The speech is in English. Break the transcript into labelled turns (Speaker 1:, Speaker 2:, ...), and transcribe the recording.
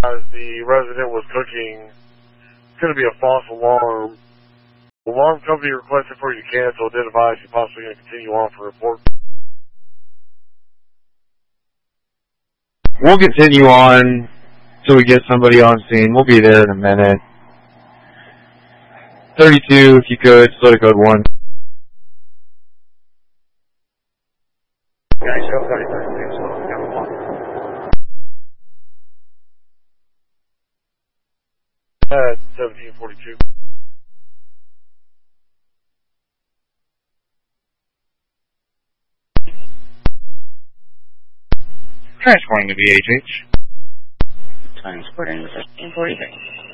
Speaker 1: The resident was cooking. It's going to be a false alarm. The alarm company requested for you to cancel. Did advise you possibly going to continue on for report.
Speaker 2: We'll continue on till we get somebody on scene. We'll be there in a minute. 32, if you could, slow to code 1.
Speaker 3: Guys, show 33, slow to code 1.
Speaker 1: 1742.
Speaker 4: Transporting to BHH.
Speaker 3: Transporting to 1543.